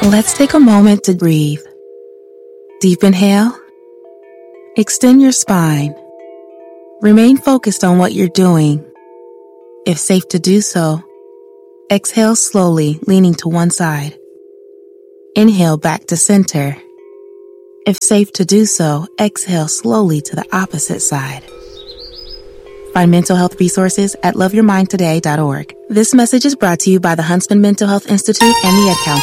Let's take a moment to breathe. Deep inhale. Extend your spine. Remain focused on what you're doing. If safe to do so, exhale slowly, leaning to one side. Inhale back to center. If safe to do so, exhale slowly to the opposite side. Find mental health resources at loveyourmindtoday.org. This message is brought to you by the Huntsman Mental Health Institute and the Ad Council.